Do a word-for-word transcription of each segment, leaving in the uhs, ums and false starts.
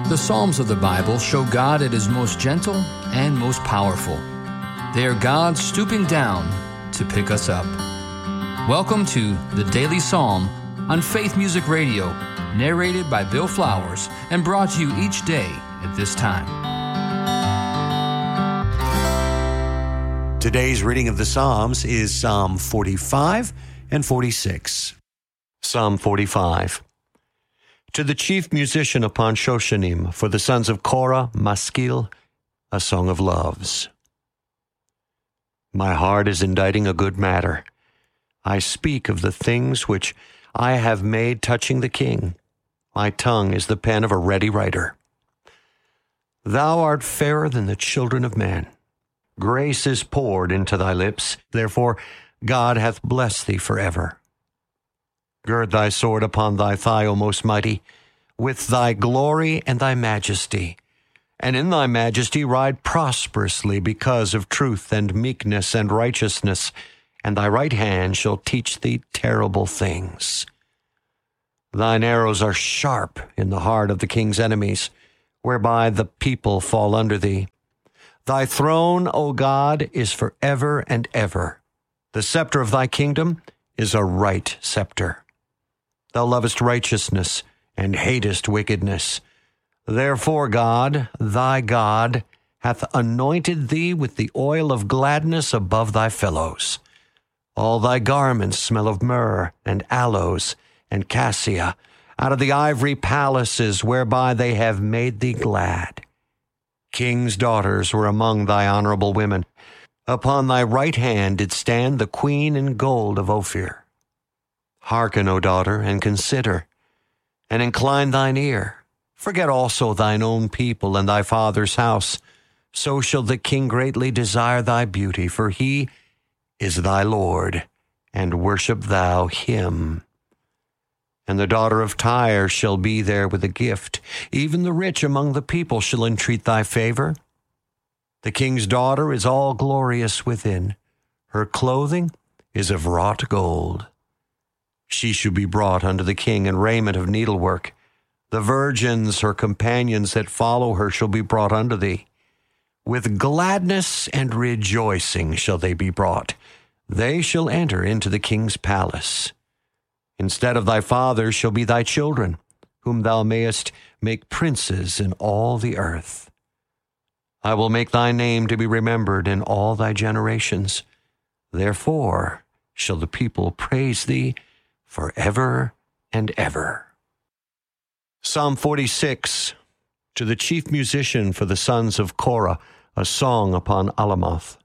The Psalms of the Bible show God at His most gentle and most powerful. They are God stooping down to pick us up. Welcome to the Daily Psalm on Faith Music Radio, narrated by Bill Flowers and brought to you each day at this time. Today's reading of the Psalms is Psalm forty-five and forty-six. Psalm forty-five. To the chief musician upon Shoshanim, for the sons of Korah, Maskil, a song of loves. My heart is inditing a good matter. I speak of the things which I have made touching the king. My tongue is the pen of a ready writer. Thou art fairer than the children of men. Grace is poured into thy lips, therefore God hath blessed thee forever. Gird thy sword upon thy thigh, O most mighty, with thy glory and thy majesty. And in thy majesty ride prosperously because of truth and meekness and righteousness, and thy right hand shall teach thee terrible things. Thine arrows are sharp in the heart of the king's enemies, whereby the people fall under thee. Thy throne, O God, is forever and ever. The scepter of thy kingdom is a right scepter. Thou lovest righteousness and hatest wickedness. Therefore God, thy God, hath anointed thee with the oil of gladness above thy fellows. All thy garments smell of myrrh and aloes and cassia, out of the ivory palaces whereby they have made thee glad. King's daughters were among thy honorable women. Upon thy right hand did stand the queen in gold of Ophir. Hearken, O daughter, and consider, and incline thine ear. Forget also thine own people and thy father's house. So shall the king greatly desire thy beauty, for he is thy Lord, and worship thou him. And the daughter of Tyre shall be there with a gift. Even the rich among the people shall entreat thy favor. The king's daughter is all glorious within. Her clothing is of wrought gold. She shall be brought unto the king in raiment of needlework. The virgins, her companions that follow her, shall be brought unto thee. With gladness and rejoicing shall they be brought. They shall enter into the king's palace. Instead of thy fathers shall be thy children, whom thou mayest make princes in all the earth. I will make thy name to be remembered in all thy generations. Therefore shall the people praise thee forever and ever. Psalm forty-six. To the chief musician for the sons of Korah, a song upon Alamoth.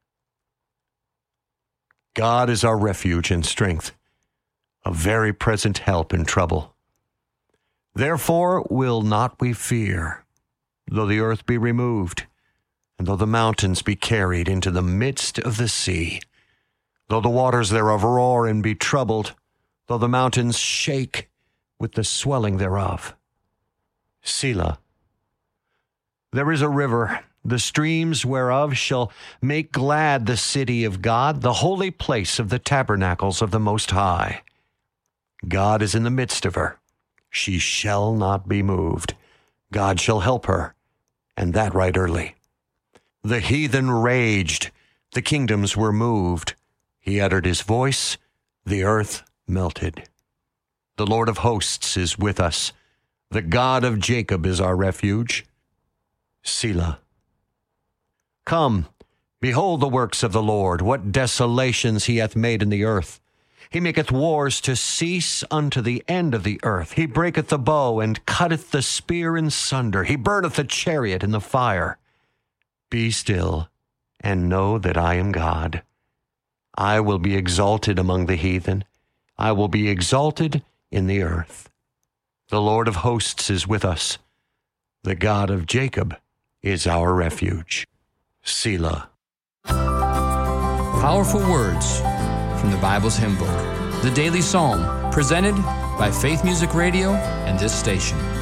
God is our refuge and strength, a very present help in trouble. Therefore will not we fear, though the earth be removed, and though the mountains be carried into the midst of the sea, though the waters thereof roar and be troubled, though the mountains shake with the swelling thereof. Selah. There is a river, the streams whereof shall make glad the city of God, the holy place of the tabernacles of the Most High. God is in the midst of her. She shall not be moved. God shall help her, and that right early. The heathen raged, the kingdoms were moved. He uttered his voice, the earth melted. The Lord of hosts is with us. The God of Jacob is our refuge. Selah. Come, behold the works of the Lord, what desolations he hath made in the earth. He maketh wars to cease unto the end of the earth. He breaketh the bow and cutteth the spear in sunder. He burneth the chariot in the fire. Be still, and know that I am God. I will be exalted among the heathen. I will be exalted in the earth. The Lord of hosts is with us. The God of Jacob is our refuge. Selah. Powerful words from the Bible's hymn book, the Daily Psalm, presented by Faith Music Radio and this station.